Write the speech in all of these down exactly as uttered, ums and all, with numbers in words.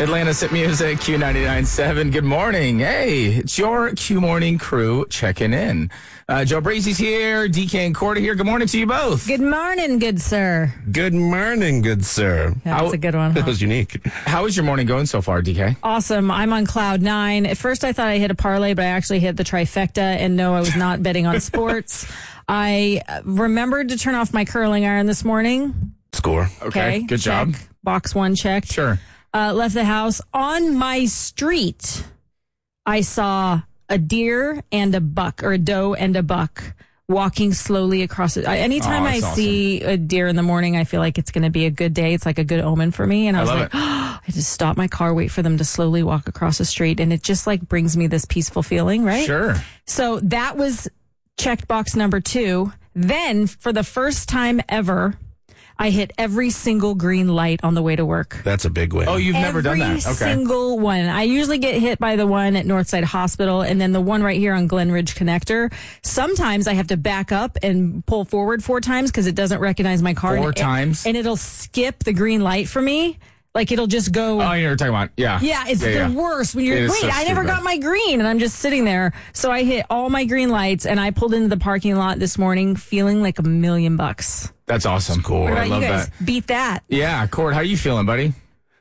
Atlanta's Hit Music, Q ninety-nine point seven. Good morning. Hey, it's your Q Morning crew checking in. Uh, Joe Brazy's here, D K and Corda here. Good morning to you both. Good morning, good sir. Good morning, good sir. That's How, a good one. That Huh? was unique. How is your morning going so far, D K? Awesome. I'm on cloud nine. At first, I thought I hit a parlay, but I actually hit the trifecta, and no, I was not betting on sports. I remembered to turn off my curling iron this morning. Score. Okay, good check. job. Box one checked. Sure. Uh, left the house. On my street, I saw a deer and a buck, or a doe and a buck, walking slowly across it. Anytime Oh, I that's awesome. see a deer in the morning, I feel like it's going to be a good day. It's like a good omen for me. And I, I was love like, it. oh, I just stop my car, wait for them to slowly walk across the street. And it just like brings me this peaceful feeling, right? Sure. So that was checked box number two. Then for the first time ever, I hit every single green light on the way to work. That's a big win. Oh, you've never done that. Every Okay. single one. I usually get hit by the one at Northside Hospital and then the one right here on Glen Ridge Connector. Sometimes I have to back up and pull forward four times because it doesn't recognize my car. Four and, times? And it'll skip the green light for me. Like it'll just go. Oh, you know what you're talking about. Yeah. Yeah, it's yeah, the yeah. worst when It you're, is wait, so I never stupid. got my green and I'm just sitting there. So I hit all my green lights and I pulled into the parking lot this morning feeling like a million bucks. That's awesome. Cool. What I about love you guys? that. Beat that. Yeah, Cord, how you feeling, buddy?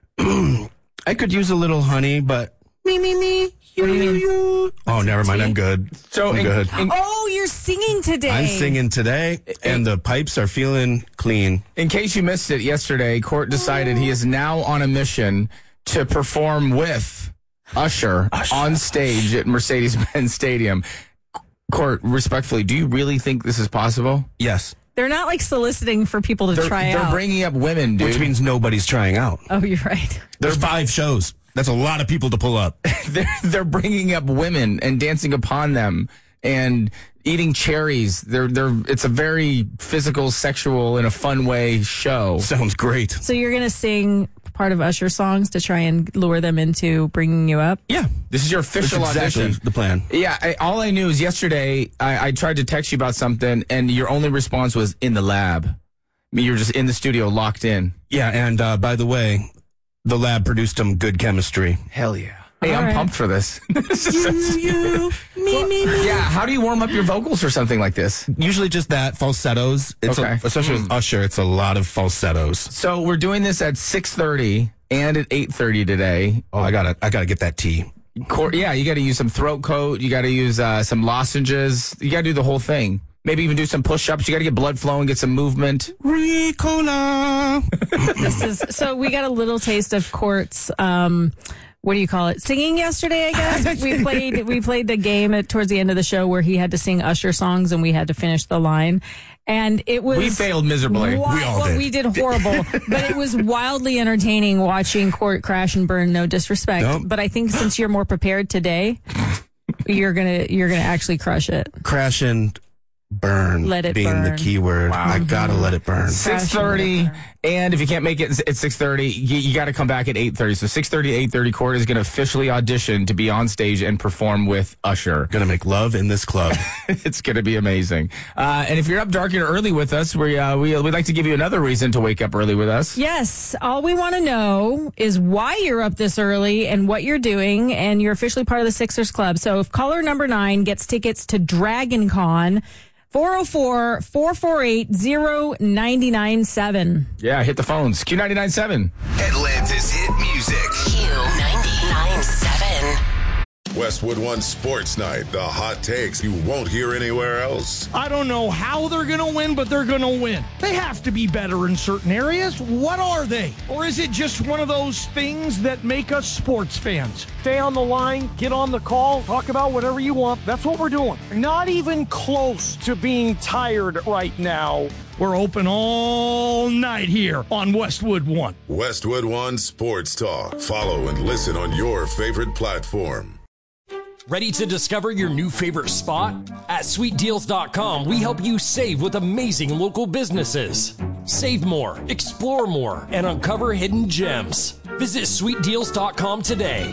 I could use a little honey, but me, me, me. You, you, you. Oh, never mind. I'm good. So I'm in- good. in- Oh, you're singing today. I'm singing today, and the pipes are feeling clean. In case you missed it yesterday, Court decided he is now on a mission to perform with Usher, Usher. on stage at Mercedes-Benz Stadium. Court, respectfully, do you really think this is possible? Yes, They're not like soliciting for people to They're, try they're out. bringing up women, dude. which means nobody's trying out. Oh, you're right. There's five shows. That's a lot of people to pull up. they're, they're bringing up women and dancing upon them and eating cherries. They're, they're, it's a very physical, sexual, in a fun way show. Sounds great. So you're going to sing part of Usher songs to try and lure them into bringing you up? Yeah, This is your that's official exactly audition. the plan. Yeah, I, all I knew is yesterday I, I tried to text you about something, and your only response was in the lab. I mean, you were just in the studio, locked in. Yeah, and uh, by the way, the lab produced some good chemistry. Hell yeah! Hey, All I'm right. pumped for this. This is so stupid. you, me, me, me. Yeah, how do you warm up your vocals for something like this? Usually just that, falsettos. It's Okay. a, especially with Usher, it's a lot of falsettos. So we're doing this at six thirty and at eight thirty today. Oh, I gotta, I gotta get that tea. Cor- yeah, you got to use some throat coat. You got to use uh, some lozenges. You got to do the whole thing. Maybe even do some push-ups. You got to get blood flowing, get some movement. Ricola. This is so we got a little taste of Court's um what do you call it? Singing yesterday, I guess. we played we played the game at towards the end of the show where he had to sing Usher songs and we had to finish the line. And it was We failed miserably. wi- We all well, did. we did horrible, but it was wildly entertaining watching Court crash and burn. No disrespect, Nope. but I think since you're more prepared today, you're gonna you're gonna actually crush it. Crash and burn. Let it being burn. the key word. I gotta let it burn. six thirty, and if you can't make it at six thirty, you, you got to come back at eight thirty. So six thirty to eight thirty, Court is going to officially audition to be on stage and perform with Usher. Gonna make love in this club. It's going to be amazing. Uh, and if you're up dark and early with us, we, uh, we, we'd like to give you another reason to wake up early with us. Yes, all we want to know is why you're up this early and what you're doing, and you're officially part of the Sixers Club. So if caller number nine gets tickets to Dragon Con, four oh four, four four eight, oh nine nine seven. Yeah, hit the phones. Q ninety-nine point seven. Atlanta's hit music. Q ninety-nine point seven. Westwood One Sports Night. The hot takes you won't hear anywhere else. I don't know how they're going to win, but they're going to win. They have to be better in certain areas. What are they? Or is it just one of those things that make us sports fans? Stay on the line, get on the call, talk about whatever you want. That's what we're doing. Not even close to being tired right now. We're open all night here on Westwood One. Westwood One Sports Talk. Follow and listen on your favorite platform. Ready to discover your new favorite spot? At sweet deals dot com, we help you save with amazing local businesses. Save more, explore more, and uncover hidden gems. Visit sweet deals dot com today.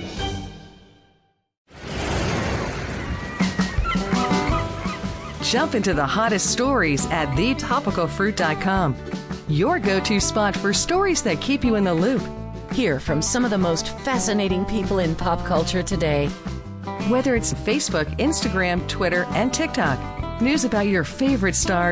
Jump into the hottest stories at the topical fruit dot com. Your go-to spot for stories that keep you in the loop. Hear from some of the most fascinating people in pop culture today. Whether it's Facebook, Instagram, Twitter, and TikTok, news about your favorite stars